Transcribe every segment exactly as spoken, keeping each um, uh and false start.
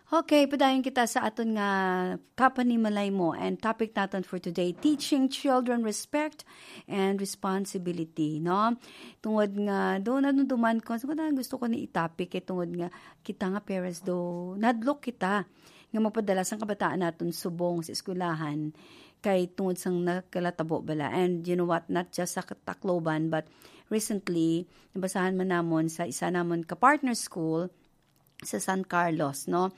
Okay, padayon kita sa aton nga kapanimalay mo, and topic natin for today, teaching children respect and responsibility, no? Tungod nga, do na duman ko, so, gusto ko ni i-topic, eh, tungod nga, kita nga parents do, nadlok kita, nga mapadala sa kabataan natin subong sa eskwelahan, kay tungod sang nakalatabo bala. And you know what, not just sa Tacloban, but recently, nabasahan man namon sa isa namon ka-partner school, sa San Carlos, no?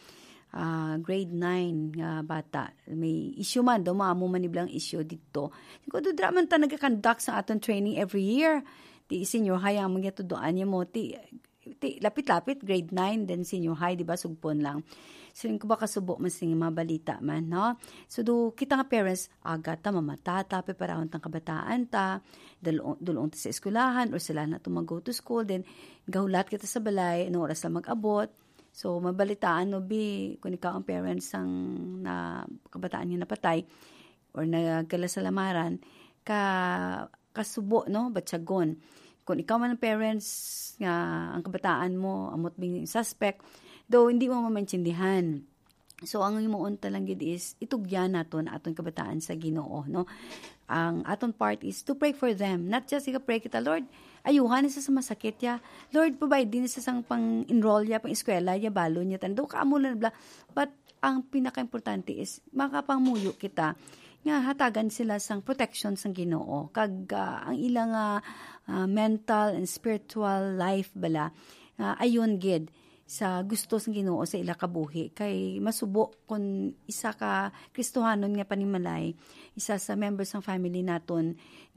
Uh, grade nine nga uh, bata. May issue man, do maamo man iblang issue dito. Ko do dra man ta nagakandak sa aton training every year. Ti senior high ang mga tuduan niya mo ti, ti lapit-lapit grade nine, then senior high, di ba, sugpon lang. Siling ko ba kasubo man sing mga balita man, no? So do kita nga parents aga ta mamata ta preparahon tang kabataan ta, dulong dulong ta sa eskwelahan or sila na to mag-go to school, then gahulat kita sa balay no oras na mag-abot. So, mabalitaan no, bi, kung ikaw ang parents ang na, kabataan niya napatay or nagkala sa lamaran, ka, kasubo, no, batsagon. Kung ikaw man ang parents nga, ang kabataan mo, amot bing suspect, though hindi mo mamantindihan. So, ang imuon talang gid is, itugyan naton aton kabataan sa Ginoo, no? Ang aton part is to pray for them. Not just ika-pray kita, Lord, ayuhan isa sa masakit ya. Lord, provide din sa sang pang-enroll ya, pang-eskwela ya, balo niya, tando ka amulan, bla. But, ang pinaka-importante is, makapangmuyo kita, nga hatagan sila sang protection sang Ginoo. Kag, uh, ang ilang uh, uh, mental and spiritual life, bala, uh, ayon gid, sa gusto sa Ginoo sa ila kabuhi, kay masubo kung isa ka Kristohanon nga panimalay, isa sa members ng family naton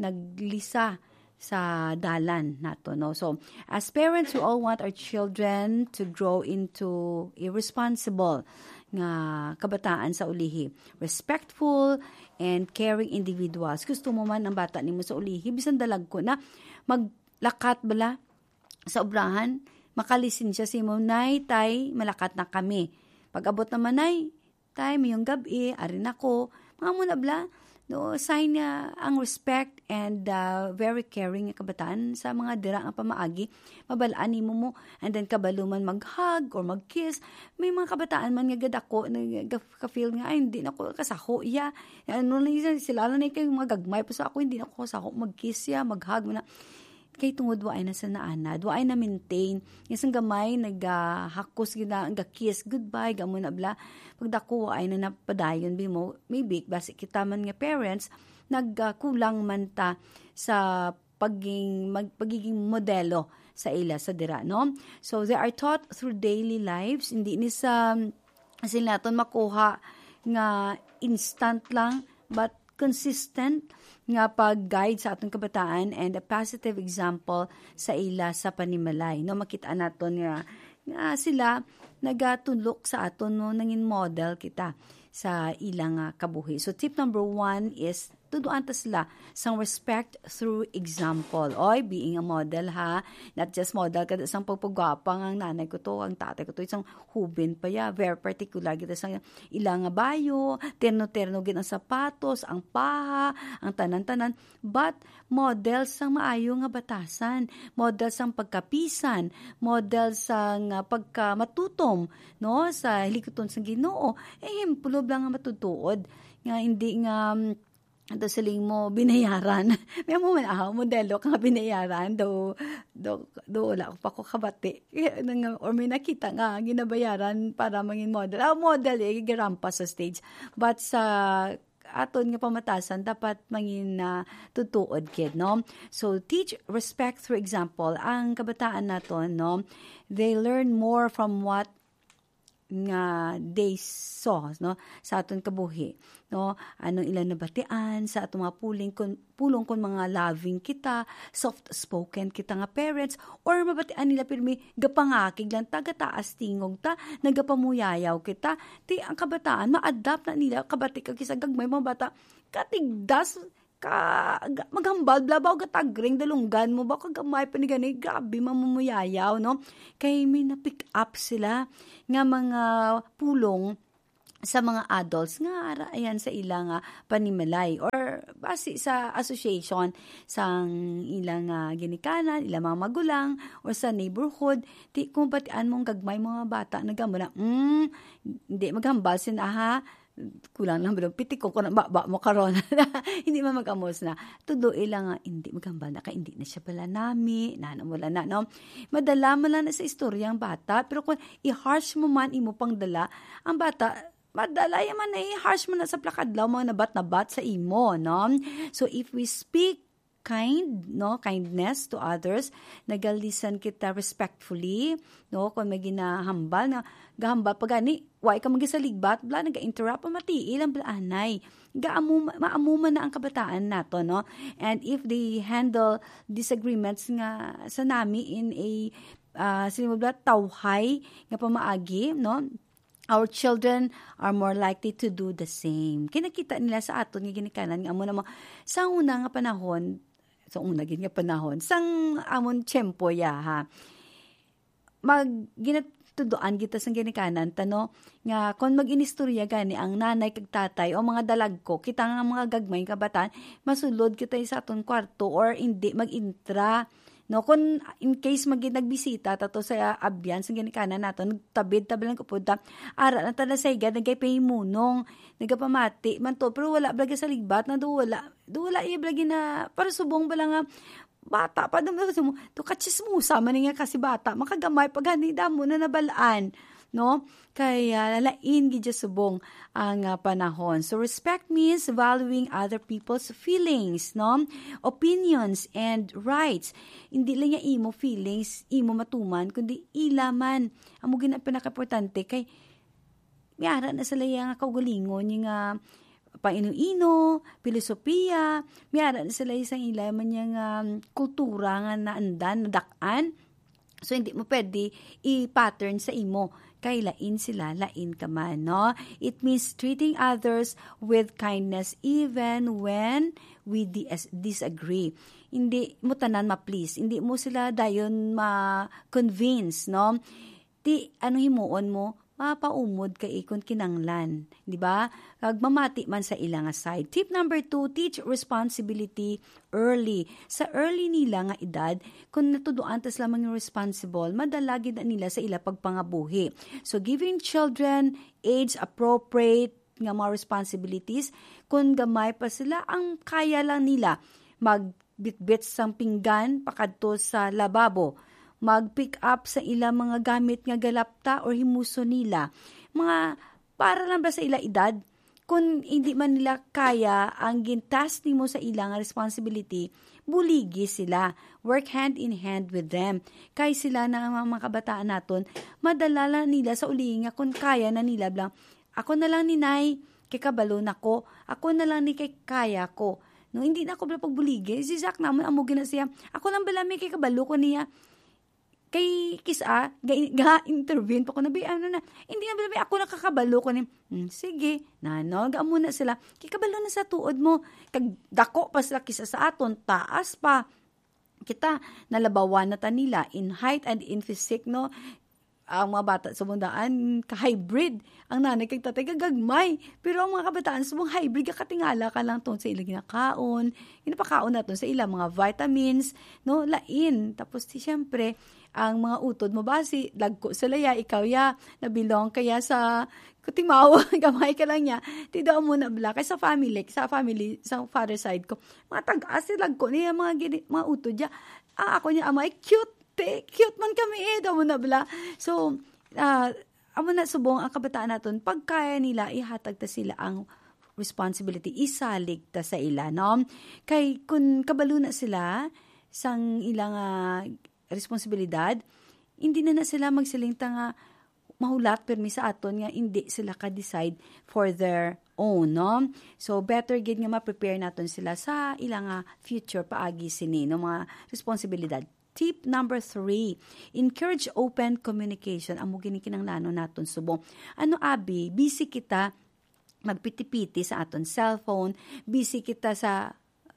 naglisa sa dalan nato, no? So as parents, we all want our children to grow into a responsible nga kabataan sa ulihi, respectful and caring individuals. Gusto mo man ang bata nimo sa ulihi, bisan dalag ko na maglakat bala sa obrahan, makalisin siya si mo, nay, tay, malakat na kami. Pag abot naman, nay, tay, mayong gabi, arin ako, mga muna bla, no, sign niya ang respect and uh, very caring nga kabataan sa mga dira ang pamaagi, mabalaan mo mo, and then kabalo man mag-hug or mag-kiss. May mga kabataan man nga gad ako, nag-feel nga, ay, hindi na ako kasaho, iya. Ano na sila, na kayo mga gagmay, pa sa ako, hindi na ako kasaho, mag-kiss ya, mag-hug mo na. Kay tungod waay na sa naanad, waay na maintain. Isang gamay, nag-hakos, uh, nag-kiss, goodbye, gamon na bla. Pagdako, waay na napadayon, mo, maybe, basi kita man nga parents, nagkulang uh, man ta sa pagiging, mag, pagiging modelo sa ila, sa dira, no? So, they are taught through daily lives, hindi ni sa, sila natin makuha nga instant lang, but consistent nga pag-guide sa atong kabataan and a positive example sa ila sa panimalay. No, makita naton nga, nga sila nagatulok sa aton, no, nangin model kita sa ilang uh, kabuhi. So tip number one is tuduan ta sila sang respect through example. Oy, being a model ha, not just model kada sang pagpagwapang ang nanay ko to, ang tatay ko to, isang hubin pa ya, very particular kita sang ilang bayo, terno-terno gid ang sapatos, ang paha, ang tanan-tanan, but model sang maayo nga batasan, model sang pagkapisan, model sang uh, pagkamatutom, no, sa hilikoton sang Ginoo. Eh himpulo lang nga matutuod nga hindi nga um, ito siling mo binayaran. May mo man aha, modelo ka binayaran. Do, do, do wala pa ko kabati. Or may nakita nga, ginabayaran para maging model. Ah, model eh, girampa sa stage. But sa aton nga pamatasan, dapat maging uh, tutuod kid, no? So, teach respect through example. Ang kabataan naton, no? They learn more from what nga they saw, no, sa aton kabuhi, no, anong ilan nabatian sa atong mga puling kun, pulong kun mga loving kita, soft spoken kita nga parents, or mabatian nila pirmi gapangakig lang taga taas tingog ta, nagapamuyayaw kita, ti ang kabataan ma-adapt na nila kabati kag isa gagmay mga bata katigdas ka maghambal bla ba o gatagring dalunggan mo ba kagamay pa ni gani grabe mamumuyayaw, no, kay may na pick up sila nga mga pulong sa mga adults nga ara ayan sa ilang nga panimalay or base sa association sang ilang nga ginikanan, ilang mga magulang or sa neighborhood, ti kung batian mong gagmay mga bata nagamo na, mm, hindi maghambal sin aha, kulang lang ba piti ko ko na ba, ba mo karon hindi man magamos na tudo ilang nga hindi maghambal na kay hindi na siya pala nami nana mo na no madala mo lang na sa istorya ang bata pero kung i-harsh mo man imo pang dala ang bata madala yaman na i-harsh mo na sa plakadlaw mga nabat-nabat sa imo, no? So, if we speak kind, no, kindness to others, nagalisan kita respectfully, no, kung may ginahambal na, gahambal pa gani, why ka magisaligbat, bla, naga-interrupt, matiil ang blaanay. Gaamuma, maamuman na ang kabataan nato, no? And if they handle disagreements nga sa nami in a, uh, sinimula, tawhay, nga pamaagi, no? Our children are more likely to do the same. Kinakita nila sa aton nga ginikanan nga amo na mo sa una nga panahon, sa una gid nga panahon, sang amon tiyempo ya ha. Mag ginatudoan kita sang ginikanan tano nga kon mag-inistorya gani ang nanay kag tatay o mga dalagko, kita nga mga gagmay kabataan, masulod kita sa aton kwarto or hindi mag-intra. No, kung in case maging nagbisita tato sa abyan sa ginikanan nato nagtabid tabi lang kapunta ara na tada sa igad nagay pahimunong nagapamati man to pero wala blagi sa ligbat na do wala do wala iya blagi na para subong bala nga bata pa dum mo to kachismusa man nga kasi bata makagamay pag hani damo na nabalaan no kaya lalain gid subong ang uh, panahon. So respect means valuing other people's feelings, no, opinions and rights. Hindi lang yung imo feelings imo matuman kundi ilaman amo gina pinakaimportante kay miara na sila yang kaugalingon yung uh, paino-ino, filosofiya, miara na sila isang ilaman yung um, kultura nga naandan, nadak-an. So, hindi mo pwede i-pattern sa imo. Kay lain sila, lain ka man, no? It means treating others with kindness even when we dis- disagree. Hindi mo tanan ma-please. Hindi mo sila dayon ma-convince, no? Ti, ano himuon mo? Mapaumod kay ikon kinanglan. Di ba? Mamati man sa ilang side. Tip number two, teach responsibility early. Sa early nila nga edad, kung natuduan tas lamang yung responsible, madalagid na nila sa ila pagpangabuhi. So, giving children age-appropriate nga mga responsibilities, kung gamay pa sila, ang kaya lang nila magbitbit sang pinggan pakadto sa lababo, mag-pick up sa ilang mga gamit nga galapta or himuso nila. Mga para lang ba sa ila edad? Kung hindi man nila kaya ang gintas nimo sa ilang responsibility, buligi sila. Work hand in hand with them. Kay sila na ang mga kabataan naton, madalala nila sa uli nga kung kaya na nila blang, ako na lang ni Nay, kay kabalo na ko. Ako na lang ni kay kaya ko. No, hindi na ako bala pagbuligi. Si Zach naman amugin na siya. Ako lang bala may kay kabalo ko niya. Kay kisa, ga-intervene pa ko na, ano na, hindi na ba ako nakakabalo ko ni, hmm, sige, nano, ga muna sila, kay kabalo na sa tuod mo, kag dako pa sila kisa sa aton, taas pa, kita, nalabawan na ta nila, in height and in physique, no, ang mga bata sa mundaan, ka-hybrid, ang nanay kag tatay gagagmay, pero ang mga kabataan, subong hybrid, kakatingala ka lang ton sa ilang ginakaon, ginapakaon na ton sa ilang mga vitamins, no, lain, tapos, siyempre, ang mga utod mo ba, si lagko sila ya, ikaw ya, nabilong kaya sa kutimaw, gamay ka lang niya, tidaw mo na bla, kaya sa family, sa family, sa father side ko, mga tag-as, si lagko niya, mga, gini, mga utod ya, ah, ako niya, amay, cute, te, cute man kami eh, daw mo na bla. So, uh, amo na subong ang kabataan naton, pag kaya nila, ihatag ta sila ang responsibility, isalig ta sa ila, no? Kay, kung kabalo na sila, sang ilang, uh, responsibilidad, hindi na na sila magsilingta nga mahulat permi sa aton nga hindi sila ka-decide for their own, no? So, better gid nga ma-prepare naton sila sa ilang uh, future paagi sini, no? Mga responsibilidad. Tip number three, encourage open communication. Amo gini kinahanglanon naton subong. Ano abi, busy kita magpiti-piti sa aton cellphone, busy kita sa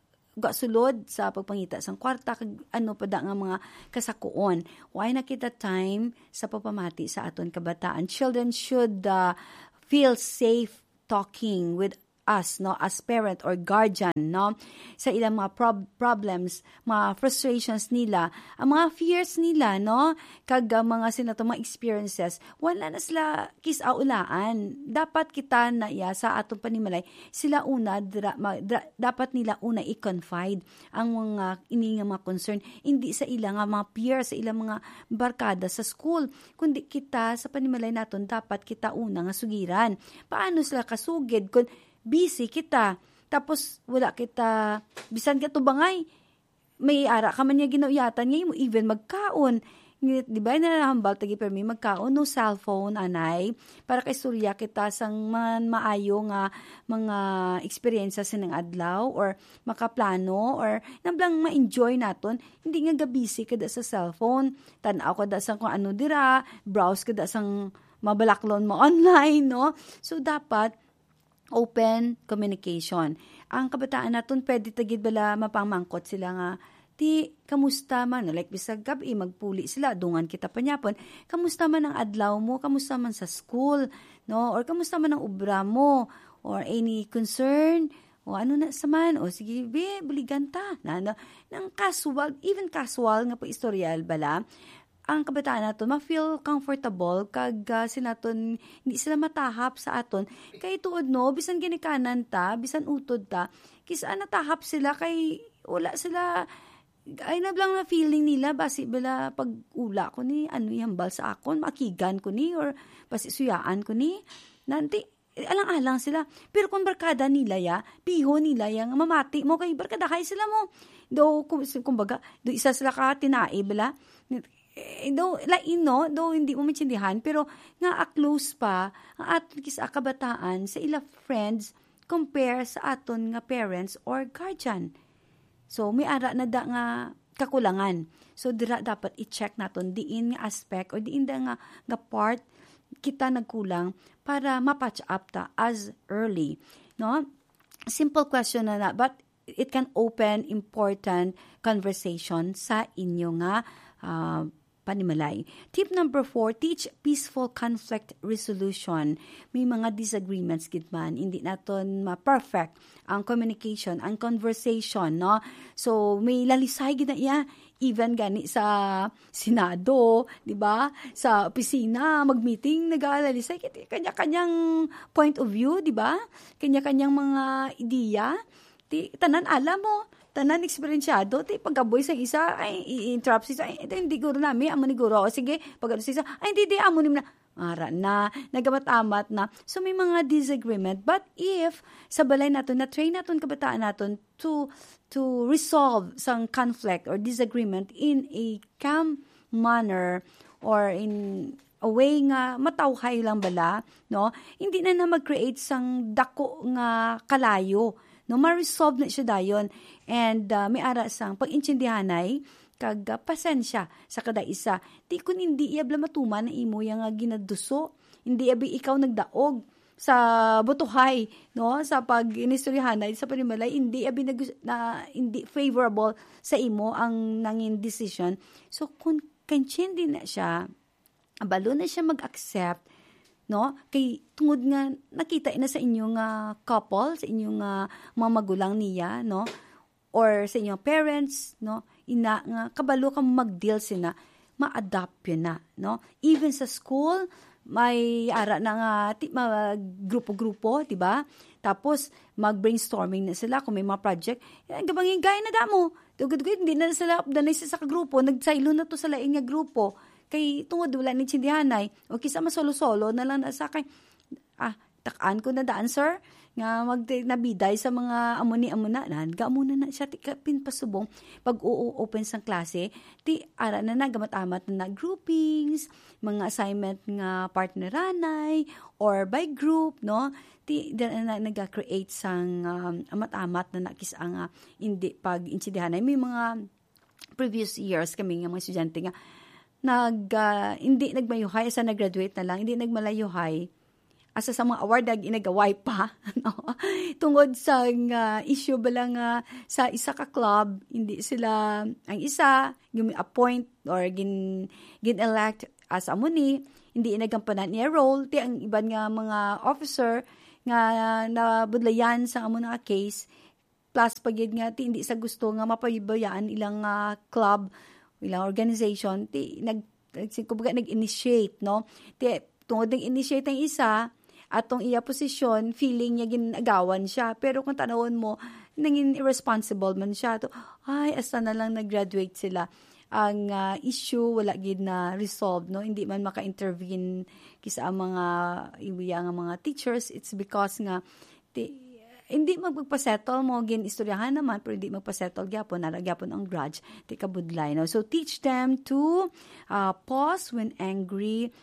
sulod sa pagpangita sang kwarta kag ano pa da nga mga kasakuon. Why nakita time sa pagpamati sa aton kabataan? Children should uh, feel safe talking with us, no, as parent or guardian, no, sa ilang mga prob- problems, mga frustrations nila, ang mga fears nila, no, kag uh, mga sinato mga experiences, wala na sila kisaulaan. Dapat kita na iya sa atong panimalay, sila una dra, ma, dra, dapat nila una i-confide ang mga ini nga mga concern, hindi sa ilang nga mga peers, sa ilang mga barkada sa school, kundi kita sa panimalay naton dapat kita una nga sugiran. Paano sila kasugid kung busy kita, tapos wala kita, bisan ka tubangay, may ara ka man niya ginauyatan, ngayon mo even magkaon, di ba, nanahambal, tagi per mi, magkaon, no cellphone, anay, para kay surya kita sang man maayo nga mga experiences ng adlaw, or makaplano, or nablang ma-enjoy naton, hindi nga gabisi kada sa cellphone, tanaw kada sang kung ano dira, browse kada sang mabalaklon mo online, no? So, dapat, open communication. Ang kabataan naton pwede tagid bala mapangmangkot sila nga ti kamusta man, like bisag gabi magpuli sila dungan kita panyapon, kamusta man ang adlaw mo, kamusta man sa school, no, or kamusta man ang ubra mo, or any concern, o ano na saman, o sige be buligan ta na, na nang casual, even casual nga pa istoryal bala, ang kabataan naton ma-feel comfortable kag uh, sinaton hindi sila matahap sa aton kay tuod no bisan ginikanan ta bisan utod ta kisa natahap sila kay wala sila ay nablang na feeling nila basi bala pag ula ko ni ano yambal sa akon makigan ko ni or basi suyaan ko ni nanti alang-alang sila pero kung barkada nila ya piho nila yang mamati mo kay barkada kay sila mo do kumbaga do isa sila ka tinai bala Eh, do lain no do hindi mo maintindihan pero nga a close pa ang aton kisa kabataan sa ila friends compare sa aton nga parents or guardian. So may ara na da nga kakulangan. So dira dapat i-check naton diin nga aspect or diin da nga nga part kita nagkulang para ma-patch up ta as early, no? Simple question na na but it can open important conversation sa inyo nga uh, panimalay. Tip number four, teach peaceful conflict resolution. May mga disagreements gid man, hindi naton ma-perfect ang communication, ang conversation, no? So, may lalisay gid na iya, even gani sa Senado, di ba? Sa opisina, mag-meeting, nag-alalisay, kanya-kanyang point of view, di ba? Kanya-kanyang mga ideya. Ti, tanan alam mo, tanan eksperyensyado, ti pagkaboy sa isa, ay, i-interrupt sa isa, ay, ito hindi guro namin, amo ni guro, o sige, pag sa isa, ay, hindi, di, amo ni na, ara na, nagamat-amat na. So, may mga disagreement, but if, sa balay natin, na-train natin, kabataan natin, to, to resolve some conflict or disagreement in a calm manner, or in a way nga, matawhay lang bala, no? Hindi na na mag-create sang dako nga kalayo, no, ma-resolve na siya dayon. And uh, may ara sang pag-intindihanay kag uh, pasensya sa kada isa. Di kun hindi iya bla matuman na imo yang uh, ginaduso, hindi abi ikaw nagdaog sa butuhay, no, sa pag-inistoryahanay sa panimalay, hindi abi nag na hindi favorable sa imo ang nangin decision. So kun kansyen din na siya, abalo na siya mag-accept, no, kay tungod nga nakita ina sa inyong uh, couple, sa inyong uh, mga magulang niya, no, or sa inyong parents, no, ina nga kabalo ka mag-deal sina, ma-adapt yun na, no, even sa school may ara na nga ti, mga grupo-grupo, di ba? Tapos mag-brainstorming na sila kung may mga project, gabangin gaya na damo, dugod-dugod hindi na sila updanay sa grupo, nagsaylo na to sa laing nga grupo. Kay tungod wala ni tsindihanay, o kisa masolo-solo na lang na sa akin, ah, takaan ko na daan, sir, nga magnabiday sa mga amuni-amuna, na, gaamuna na siya, tikapin pasubong, pag u-open sang klase, ti, ara na na, gamat-amat na na, groupings, mga assignment nga partneranay, or by group, no, ti, na, na nag-create sang um, amat-amat na nakis ang uh, hindi, pag insindihanay, may mga previous years kami nga mga estudyante nga, nag uh, hindi nagmayuhay asa nag-graduate na lang, hindi nagmalayuhay asa sa mga award ag inagaway pa, no? Tungod sa uh, issue bala nga sa isa ka club, hindi sila ang isa gimi-appoint or gin gin-elect as amuni, hindi inagampanan niya role, ti ang iban nga mga officer nga nabudlayan sa amo nga case, plus pagid nga ti hindi sa gusto nga mapabayaan ilang uh, club, ilang organization, ti nag kumbaga nag-initiate, no? Ti tungod nag-initiate ang isa, atong iya posisyon, feeling niya ginagawan siya. Pero kung tanawon mo, naging irresponsible man siya. To, ay, asa na lang nag-graduate sila. Ang uh, issue, wala gid na resolved, no? Hindi man maka-intervene kisa ang mga iwiya nga mga teachers. It's because nga, ti, hindi magpasettle mo, gin istoryahan naman, pero hindi magpasettle gyapon, naragyapon ang grudge, ti kabudlay, no? So, teach them to uh, pause when angry,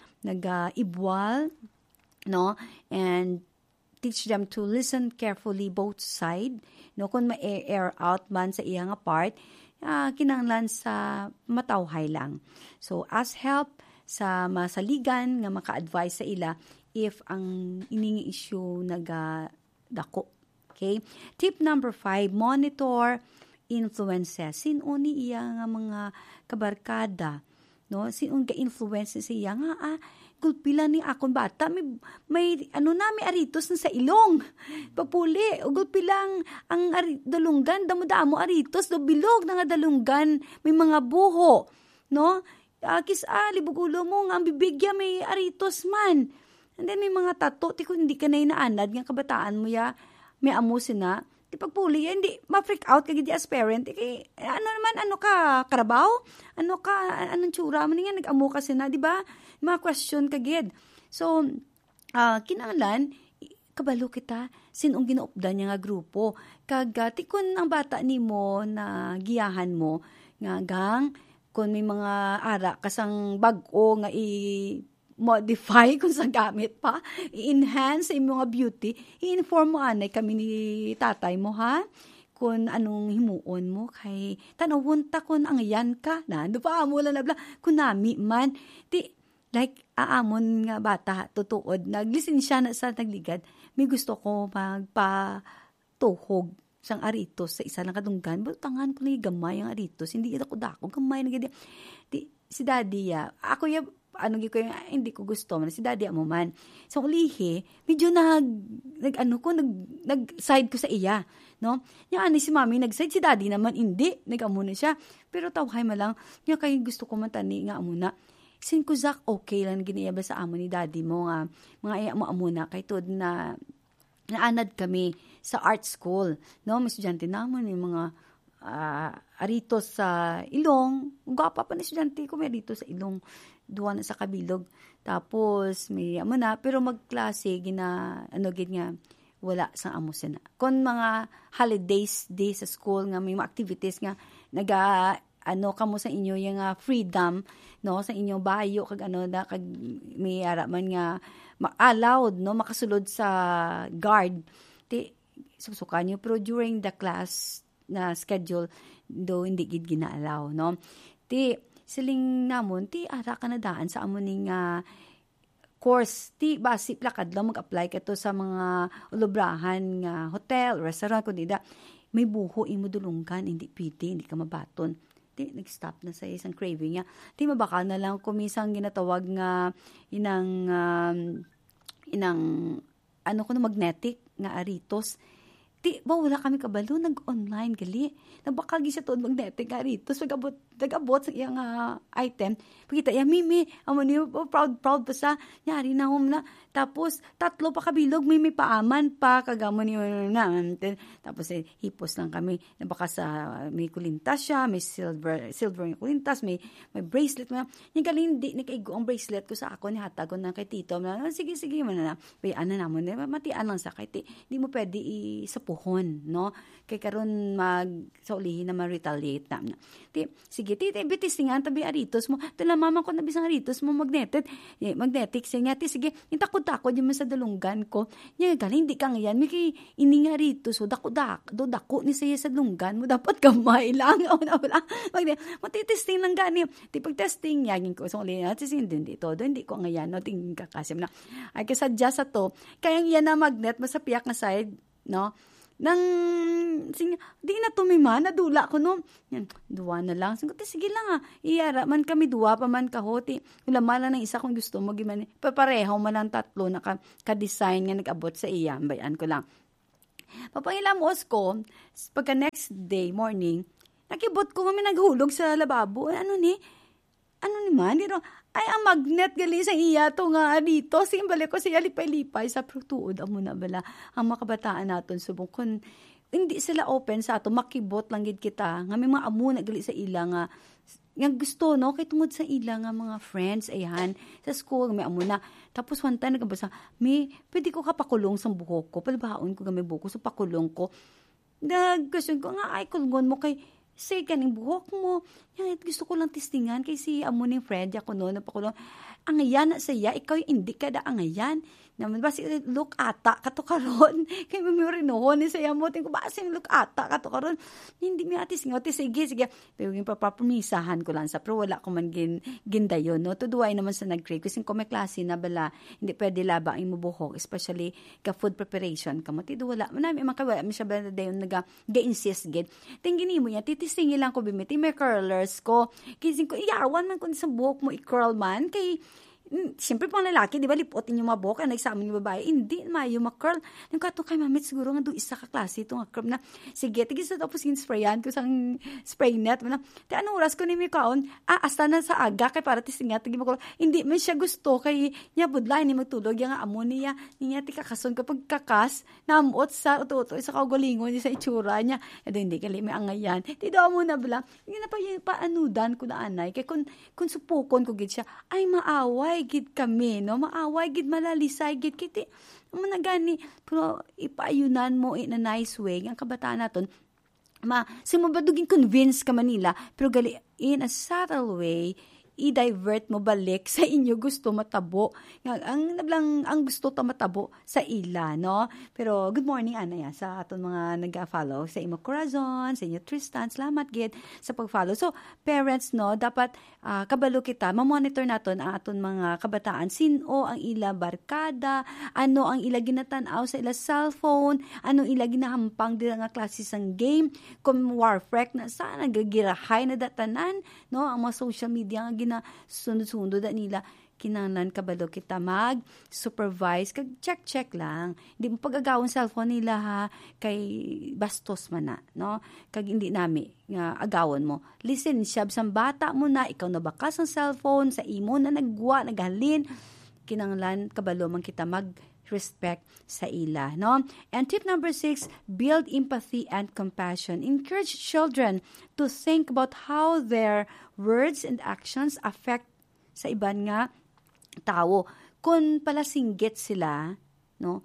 nag-ibwal, no? And teach them to listen carefully both side, no? Kung ma-air out man sa iyang part, uh, kinanglan sa matawhay lang. So, ask help sa masaligan nga maka-advise sa ila if ang iningi issue nagadako. Okay? Tip number five, monitor influences. Sino ni iya nga mga kabarkada, no? Sino nga influence siya nga, ah, gulpila ni akong bata, may, may ano na, may aritos na sa ilong. Papuli, o gulpilang ang ari, dalunggan, damo-damo aritos, do bilog na nga dalunggan, may mga buho, no? Uh, kis, ah, libugulo mo nga, ang bibigya may aritos man. And then may mga tato, ti kung hindi ka na inaanad, nga kabataan mo ya, may amusin na, di pagpuli, hindi, ma-freak out ka gidi as parent, eh, ano naman, ano ka, karabaw? Ano ka, anong tsura mo nga, nag-amu ka sina, di ba? Mga question ka gid. So, uh, kinanglan, kabalo kita, sinong ginaupdan niya nga grupo. Kagati kung ang bata ni mo na giyahan mo, nga gang, kung may mga ara, kasang bag-o nga i- modify kung sa gamit pa, i-enhance sa mga beauty, i-inform mo anay kami ni tatay mo, ha? Kung anong himuon mo, kay tanawon ta kung ang yan ka, na, do pa amo lang na bla, kung nami man, ti, like, aamon nga bata, tutuod, naglisensya na sa nagligad, may gusto ko magpatuhog sang aritos sa isa lang kadunggan, but tangan ko na gamay ang aritos, hindi ito ko dako, gamay na gadi. Di, si daddy, ya, ako ya, ano ko yung, hindi ko gusto man si daddy mo man. So ulihi, medyo nag nag ano ko nag nag-side ko sa iya, no? Nya ani si mami nag-side, si daddy naman hindi, nag-amo na siya. Pero tawhay ma lang, nya kay gusto ko man tani nga amo na. Sin ko Zach okay lang giniyaba sa amo ni daddy mo nga mga iya mo amo na kay tud na naanad kami sa art school, no? May estudyante namon yung mga uh, aritos sa ilong. Gapa pa na estudyante ko may aritos sa ilong. Duwa na sa kabilog. Tapos, may amo na, pero magklase, gina, ano, gin nga, wala sa amo sina. Kung mga holidays, day sa school, nga may mga activities nga, naga, ano, kamo sa inyo, yung uh, freedom, no, sa inyong bayo, kag ano, na, kag, may araman nga, allowed, no, makasulod sa guard. Di, susukan nyo, pero during the class na schedule, do, hindi gid gina-allow, no. Di, siling namon, ti ara ka na daan sa amuning uh, course, ti basi plakad lang mag-apply ka to sa mga ulubrahan nga uh, hotel, restaurant, kundi da, may buho imo dulunggan, hindi pwede, hindi ka mabaton. Ti, nag-stop na sa isang craving niya. Ti mabakal na lang kumisang ginatawag nga inang, um, inang, ano ko na magnetic nga aritos. Ti, ba, wala kami kabalo, nag-online gali. Nabakagi siya to, magnetic nga rito. So, nag-abot, nag-abot sa iyang uh, item. Pagkita, ya, Mimi, amo niyo, oh, proud, proud pa sa, nyari na home na. Tapos, tatlo pa kabilog, Mimi, paaman pa, kagamo niyo na. Tapos, eh, hipos lang kami. Nabaka sa, may kulintas siya, may silver, silver yung kulintas, may, may bracelet mo na. Yung galing, di, nakaigo ang bracelet ko sa ako, ni hatago na kay Tito. Na, sige, sige, man na. Bayaan na naman, matian lang sa kay Tito. Hindi mo pwede i-sapuhon, no? Kay karon mag, sa ulihin na ma-retaliate na. Ti, sige, ti, ti, bitis nga, tabi aritos mo. Tala, mama ko na bisang aritos mo, magnetic. Eh, magnetic siya nga, ti, sige, intakot-takot yung sa dalunggan ko. Nga, galing, hindi ka ngayon, may kay ini nga aritos, so, dako-dak, do, dako ni siya sa dalunggan mo, dapat gamay lang. O, na, wala. Matitesting lang gani. Ti, pag-testing, yagin ko, so, ulihin, ti, sige, hindi to, do, hindi ko ngayon, no, tingin kakasim na. Ay, kasadya sa to, kaya yan na magnet, masapiyak na side, no, nang sing di na tumima nadula ko no yan duwa na lang sing sige lang ah iyara man kami duwa pa man kahoti ulama lang ng isa kung gusto mo giman papareho man ang tatlo na ka, ka-design nga nag-abot sa iya bayan ko lang papangilamos ko pagka next day morning nakibot ko kami naghulog sa lababo ano ni ano ni man dito ay ang magnet gali sa iya to nga dito simbalik ko siya lipay-lipay sa prutuod amo na bala ang makabataan naton subong kun hindi sila open sa ato makibot lang gid kita nga may mga amo na gali sa ila nga nga gusto no kay tungod sa ila nga mga friends ayan sa school may amo na tapos one time nagabasa may pwede ko kapakulong sa buhok ko palbaon ko gamay buhok ko so pakulong ko nagkasyon ko nga ay kulungon mo kay say kaning buhok mo. Yan, gusto ko lang testingan kay si amo ning friend ako no napakulong. Ang ayan na saya, ikaw hindi ka da ang ayan. Naman ba si look ata kato karon. Kay mo rin noon ni saya mo ting ko ba sing look ata kato karon. Hindi mi atis ngote sige sige. Pero yung papapumisahan ko lang sa pero wala ko man gin gindayon no. Tuduay naman sa nag-grade kasi ko may klase na bala hindi pwede laba ang buhok especially ka food preparation kamo ti wala man mi makawala mi siya ba dayon naga ga-insist gid. Tingini mo ya titisingil lang ko bimiti may curlers ko. Kising ko iyawan man kun sa buhok mo i-curl man kay siyempre pang lalaki, di ba, lipotin yung mga buhok, ang nagsaman yung babae, hindi, mayo, ma-curl. Nung kato kay mamit, siguro nga doon isa ka klase itong curl na, sige, tigis na tapos yung sprayan ko sang spray net. Di anong oras ko ni Mikaon, ah, asta na sa aga, kay para tising nga, tigi mo hindi man siya gusto, kay niya budlay, ni magtulog, yung nga amo niya, niya tikakason kapag kakas, naamot sa uto-uto, isa kaugalingon niya sa itsura niya, edo hindi, kali may angayan. Di daw mo na bala, hindi na pa yung paanudan ko na anay, kay kung, kung supukon ko gid siya, ay maaway, gid kami, no? Maaway, gid malalisay, gid kiti. Ano na gani, pero ipaayunan mo in a nice way. Ang kabataan naton, ma, simubadugin convince ka Manila, pero gali, in a subtle way, i-divert mo balik sa inyo gusto matabo. Ang, ang, ang, ang gusto ta matabo sa ila, no? Pero good morning, Ana, ya, sa aton mga nag-follow, sa imo Corazon, sa inyo Tristan, salamat gid sa pag-follow. So, parents, no, dapat uh, kabalo kita, mamonitor naton ang aton mga kabataan, sino ang ila barkada, ano ang ila ginatanaw sa ila cellphone, ano ila ginahampang dira nga klase sang game, kung warfrek na sana, gagirahay na datanan, no, ang mga social media nga na sunod-sunod da nila kinahanglan kabalo kita mag supervise kag check-check lang hindi mo pag-agawon cellphone nila ha kay bastos man na no kag hindi nami nga agawon mo listen siyab sang bata mo na ikaw na bakas ang cellphone sa imo na nagwa naghalin kinahanglan kabalo man kita mag respect sa ila, no? And tip number six, build empathy and compassion. Encourage children to think about how their words and actions affect sa iban nga tao. Kung palasinggit sila, no?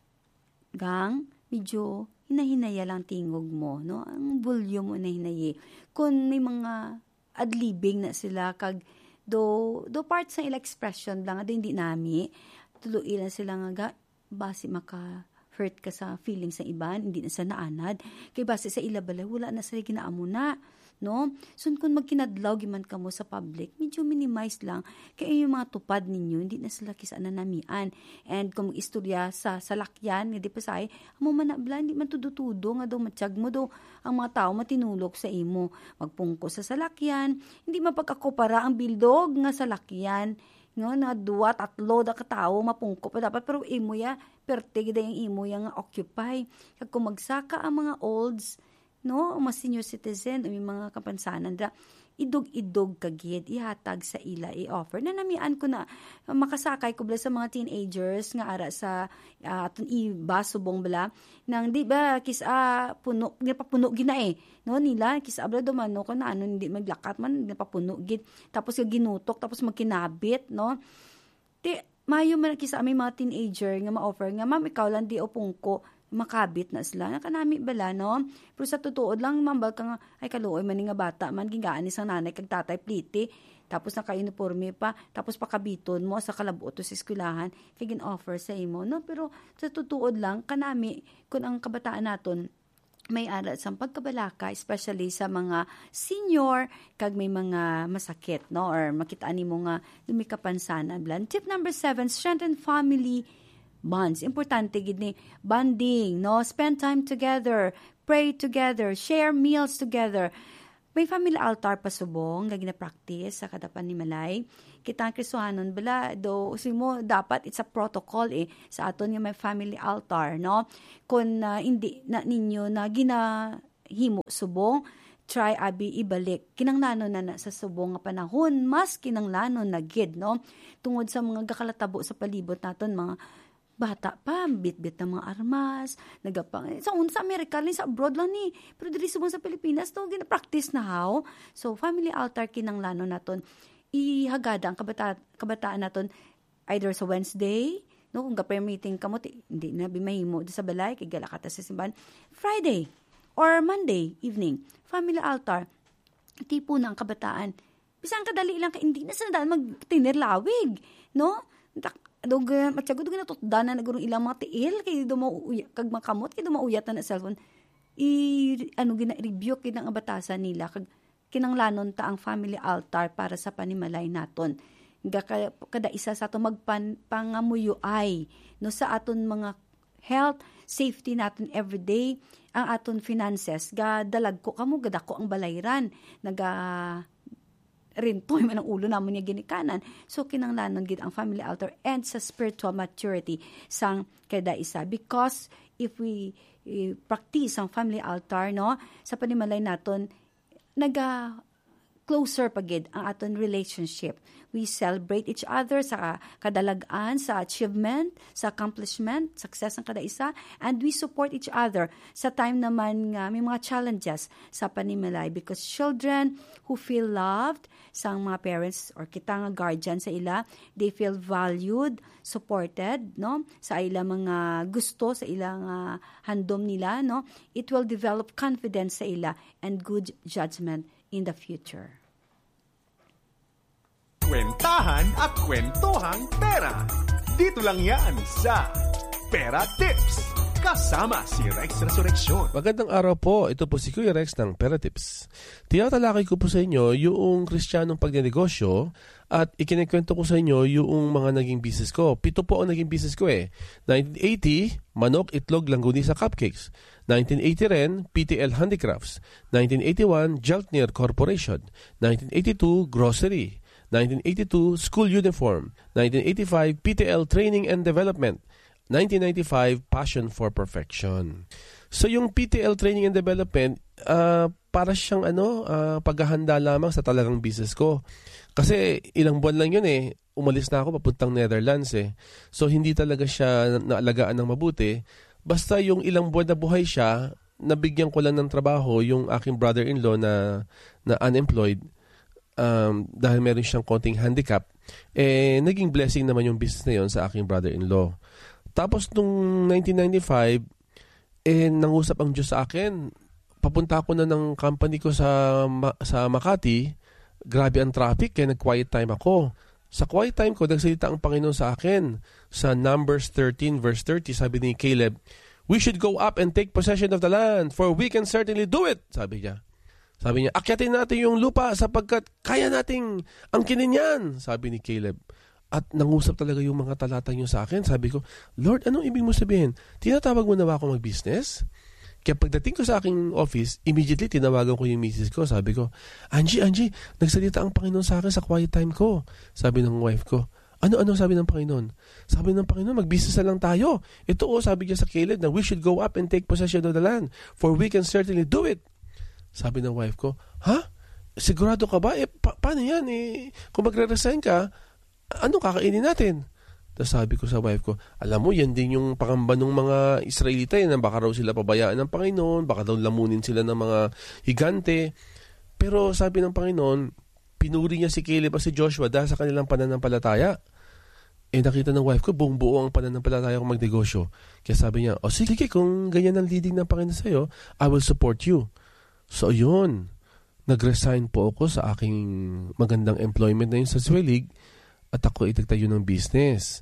Gang, medyo hinahinaya lang tingog mo, no? Ang volume mo na hinayi. Kung may mga adlibing na sila, kag do, do parts ng ila expression lang, do hindi nami, tuluilan sila nga base maka hurt ka sa feelings ng iban, hindi na sa naanad. Kay base sa ilabala, wala na sa ginaamo na. No? So, kung magkinadlaw, giman ka mo sa public, medyo minimize lang. Kaya yung mga tupad ninyo, hindi na sila kisa nanamian. And kung mag-istorya sa salakyan, hindi pa say, amo man na, bla, hindi man tudo-tudo, nga daw matsyag mo daw, ang mga tao matinulok sa imo. Magpungko sa salakyan, hindi mapagkakopara ang bildog nga salakyan, nga na duwa, tatlo, da katao, mapungko pa dapat, pero imo ya, perte gida yung imo ya nga occupy. Kag kung magsaka ang mga olds, no, mga senior citizen, o yung mga kapansanan, da, idog-idog kagid, ihatag sa ila, i-offer. Nanamian ko na, makasakay ko bala sa mga teenagers, nga ara sa, uh, atong iba, subong bala, nang di ba, kisa, puno, napapuno gina eh, no, nila, kisa, bala dumano ko na, ano, hindi maglakat man, napapuno gid, tapos yung ginutok, tapos magkinabit, no, di, mayo man, kisa, may mga teenager, nga ma-offer, nga, ma'am, ikaw lang, di opong ko, makabit na sila. Nakanami bala, no? Pero sa tutuod lang, mambal ka nga, ay kaluoy man nga bata, man gingaan isang nanay, kag tatay pliti, tapos naka-uniforme pa, tapos pakabiton mo sa kalabuto sa eskwelahan, kag offer sa imo, no? Pero sa tutuod lang, kanami, kung ang kabataan naton, may aral sa pagkabalaka, especially sa mga senior, kag may mga masakit, no? Or makitaan mo nga, lumikapansanan. Tip number seven, strengthen family bonds. Importante gid ni bonding, no? Spend time together, pray together, share meals together. May family altar pa subong nga gina-practice sa kada panimalay. Kita ang Kristohanon bala do mo dapat it's a protocol eh sa aton nga may family altar, no? Kung uh, hindi na ninyo na ginahimo subong, try abi ibalik kinanglanon na, na sa subong nga panahon, mas kinanglanon na gid, no? Tungod sa mga gakalatabo sa palibot naton, mga bata pa, bit-bit ng mga armas, nagapang, sa sa Amerika, sa abroad lang ni, pero diri subong sa Pilipinas, to, gina-practice na how. So, family altar kinanglanon naton, ihagada ang kabata, kabataan naton, either sa Wednesday, no, kung ka-permitting kamo, hindi na bimahimo sa balay, kay galakata sa simbahan, Friday, or Monday evening, family altar, tipo ng kabataan, bisang kadali lang, hindi na sa daan magtinirlawig, no? Dog matyago dog na tutdana na gurong ilang mga tiil kay do mo kag makamot kay do mauyat na na cellphone i ano gina review kay nang batasan nila kag kinanglanon ta ang family altar para sa panimalay naton nga kada isa sa ato magpan pangamuyo ay no sa aton mga health safety naton everyday ang aton finances ga dalag ko kamo gadako ang balayran naga rintoy man ang ulo namon niya ginikanan. So, kinanglanon gid ang family altar and sa spiritual maturity sang kada isa. Because if we uh, practice ang family altar, no, sa panimalay naton, naga closer pagid ang aton relationship. We celebrate each other sa kadalagan, sa achievement, sa accomplishment, success ng kada isa, and we support each other sa time naman nga may mga challenges sa panimalay because children who feel loved sa mga parents or kita nga guardian sa ila, they feel valued, supported, no, sa ila mga gusto, sa ilang uh, handom nila, no, it will develop confidence sa ila and good judgment in the future. Kwentahan at kwentuhang pera. Dito lang yan sa Pera Tips. Kasama si Rex Resurrection. Magandang araw po. Ito po si Kuya Rex ng Pera Tips. Tinatalakay ko po sa inyo yung Kristiyanong pagnenegosyo at ikinikwento ko sa inyo yung mga naging business ko. Pito po ang naging business ko eh. nineteen eighty, manok, itlog, langgunisa, cupcakes. nineteen eighty rin, P T L Handicrafts. nineteen eighty-one, Jeltner Corporation. nineteen eighty-two, grocery. nineteen eighty-two, school uniform. nineteen eighty-five, P T L Training and Development. nineteen ninety-five, Passion for Perfection. So yung P T L Training and Development, uh, para siyang ano, uh, paghahanda lamang sa talagang business ko. Kasi ilang buwan lang yun eh. Umalis na ako papuntang Netherlands eh. So hindi talaga siya naalagaan ng mabuti. Basta yung ilang buwan na buhay siya, nabigyan ko lang ng trabaho yung aking brother-in-law na, na unemployed. Um, dahil meron siyang konting handicap, eh, naging blessing naman yung business na yon sa aking brother-in-law. Tapos nung nineteen ninety-five, eh, nangusap ang Diyos sa akin. Papunta ako na ng company ko sa, sa Makati. Grabe ang traffic, kaya nag-quiet time ako. Sa quiet time ko, nagsalita ang Panginoon sa akin. Sa Numbers thirteen verse thirty, sabi ni Caleb, "We should go up and take possession of the land, for we can certainly do it." Sabi niya. Sabi niya, akyatin natin yung lupa sapagkat kaya nating angkinin yan, sabi ni Caleb. At nangusap talaga yung mga talata niyo sa akin. Sabi ko, Lord, anong ibig mo sabihin? Tinatawag mo na ba ako mag-business? Kaya pagdating ko sa aking office, immediately tinawagan ko yung misis ko. Sabi ko, Angie, Angie, nagsalita ang Panginoon sa akin sa quiet time ko. Sabi ng wife ko, ano-ano sabi ng Panginoon? Sabi ng Panginoon, mag-business na lang tayo. Ito o, sabi niya sa Caleb na we should go up and take possession of the land, for we can certainly do it. Sabi ng wife ko, ha? Sigurado ka ba? Eh, pa- paano yan? Eh, kung magre-resign ka, ano kakainin natin? Tapos sabi ko sa wife ko, alam mo, yan din yung pangamba ng mga Israelita eh, na baka raw sila pabayaan ng Panginoon, baka daw lamunin sila ng mga higante. Pero sabi ng Panginoon, pinuri niya si Caleb at si Joshua dahil sa kanilang pananampalataya. Eh, nakita ng wife ko, buong buo ang pananampalataya kong magnegosyo. Kaya sabi niya, o sige, kung ganyan ang leading ng Panginoon sa'yo, I will support you. So, yun. Nag-resign po ako sa aking magandang employment na yun sa Swelig at ako itagtayo ng business.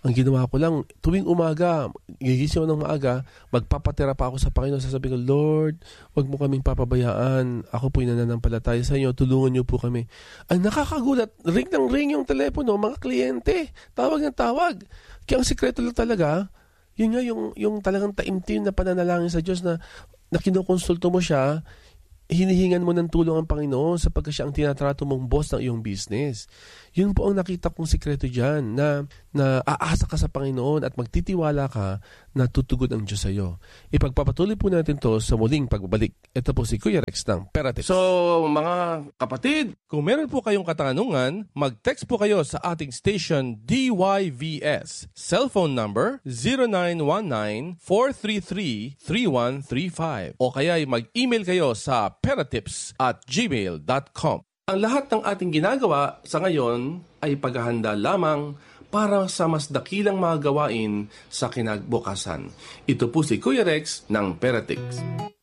Ang ginawa ko lang, tuwing umaga, gigising ako ng maaga, magpapatira pa ako sa Panginoon. Sasabihin ko, Lord, wag mo kaming papabayaan. Ako po'y nananampalataya sa inyo. Tulungan niyo po kami. Ang nakakagulat, ring ng ring yung telepono, mga kliyente. Tawag ng tawag. Kaya ang sikreto lang talaga, yun nga yung, yung talagang taimtim na pananalangin sa Diyos na, na kinukonsulto mo siya, hinihingan mo ng tulong ang Panginoon sapagkat siya ang tinatrato mong boss ng iyong business. Yun po ang nakita kong sikreto dyan, na, na aasa ka sa Panginoon at magtitiwala ka na tutugon ang Diyos sa iyo. Ipagpapatuloy po natin to sa muling pagbabalik. Ito po si Kuya Rex ng Pera Tips. So, mga kapatid, kung meron po kayong katanungan, mag-text po kayo sa ating station D Y V S. Cellphone number zero nine one nine, four three three, three one three five. O kaya mag-email kayo sa peratips at gmail dot com. Ang lahat ng ating ginagawa sa ngayon ay paghahanda lamang para sa mas dakilang mga gawain sa kinabukasan. Ito po si Kuya Rex ng Peratips.